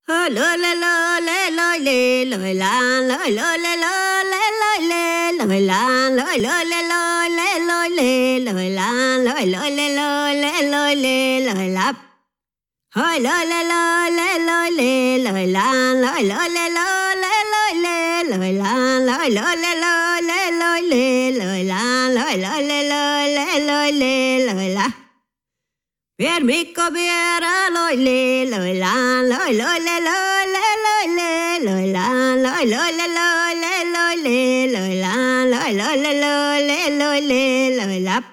Hơ lơ lơ lơ lê lôi lê lôi la lôi lơ lê lơ lê lôi lê lôi la lôi lơ lê lôi lê lôi lê lôi la lôi lơ lê lôi lê lôi lê lôi la hơi lơ lê lơ lê lôi lê lôi la lôi lơ lê lôi lê lôi lê lôi la lôi lơ lê lôi lê lôi lê lôi la lôi lơ lê lôi lê lôi lê lôi la Per mico biera loi le loi la loi loi le loi le loi le loi la loi loi le loi le loi le loi la loi loi le loi le loi le loi la